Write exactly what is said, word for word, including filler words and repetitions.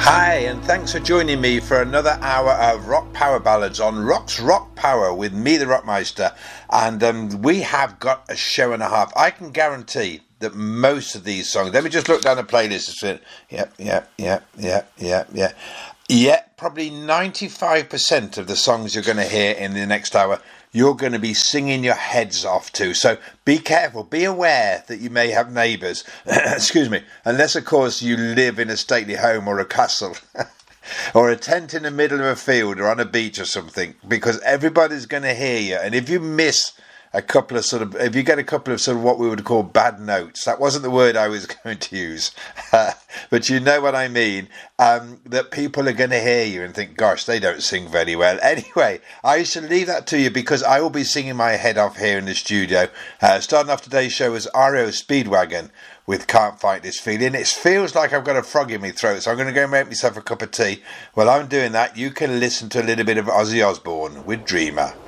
Hi, and thanks for joining me for another hour of rock power ballads on Rock's Rock Power with me, the Rockmeister. And um, we have got a show and a half. I can guarantee that most of these songs, let me just look down the playlist. Yep, yep, yep, yep, yep, yep. Yeah, probably ninety-five percent of the songs you're going to hear in the next hour, you're going to be singing your heads off to. So be careful, be aware that you may have neighbours, excuse me, unless of course you live in a stately home or a castle or a tent in the middle of a field or on a beach or something, because everybody's going to hear you. And if you miss a couple of sort of, if you get a couple of sort of what we would call bad notes, that wasn't the word I was going to use, but you know what I mean, um, that people are going to hear you and think, gosh, they don't sing very well. Anyway, I shall leave that to you because I will be singing my head off here in the studio. Uh, starting off today's show was R E O Speedwagon with Can't Fight This Feeling. It feels like I've got a frog in my throat, so I'm going to go and make myself a cup of tea. While I'm doing that, you can listen to a little bit of Ozzy Osbourne with Dreamer.